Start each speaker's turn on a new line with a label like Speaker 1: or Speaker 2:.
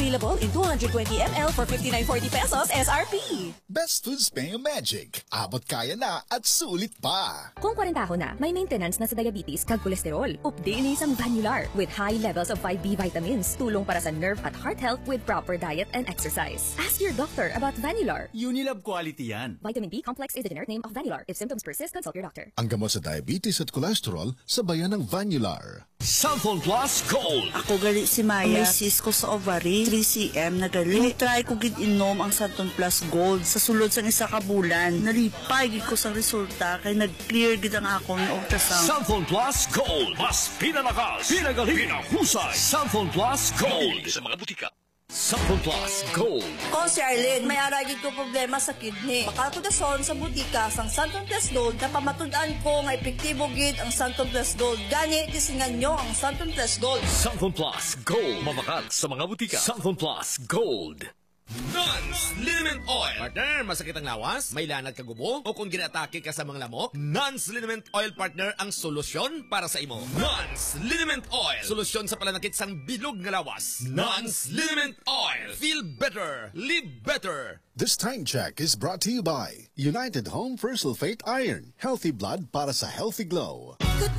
Speaker 1: Available in 220 ml for 59.40 pesos SRP.
Speaker 2: Best Foods Mayo Magic. Abot kaya na at sulit pa.
Speaker 3: Kung 40 na, may maintenance na sa diabetes kag kolesterol. Update isang Vanular with high levels of 5B vitamins. Tulong para sa nerve at heart health with proper diet and exercise. Ask your doctor about Vanular.
Speaker 4: Unilab quality yan.
Speaker 3: Vitamin B complex is the generic name of Vanular. If symptoms persist, consult your doctor.
Speaker 2: Ang gamot sa diabetes at cholesterol, sabayan ng Vanular.
Speaker 4: Cellphone Plus Gold.
Speaker 5: Ako gali si Maya. May cyst ko sa ovary, 3cm na gali. Try ko gid inom ang Santon Plus Gold. Sa sulod sa isa ka bulan, nalipay gid ko sa resulta kay nag-clear gid ang akong ultrasound.
Speaker 4: Cellphone Plus Gold. Mas pinalakas, pinagaling, pinahusay. Cellphone Plus Gold. Sa mga butika. Cellphone Plus Gold.
Speaker 6: Ko si Arlene, may aragid ko problema sa kidney. Makatudason sa butika sang Santon Plus Gold na pamatud-an ko nga epektibo gid ang Santon Plus Gold. Gani tisingan nyo ang Santon Plus Gold.
Speaker 4: Cellphone Plus Gold. Mabakat sa mga butika. Cellphone Plus Gold.
Speaker 7: Nance Liniment Oil. Partner, masakit ang lawas? May lanad ka gubo? O kung ginatake ka sa mga lamok? Nance Liniment Oil, partner, ang solusyon para sa imo. Nance Liniment Oil. Solusyon sa palanakit sang bilog nga lawas. Nance Liniment Oil. Feel better. Live better.
Speaker 2: This time check is brought to you by United Home for Sulfate Iron. Healthy blood para sa healthy glow.
Speaker 1: Good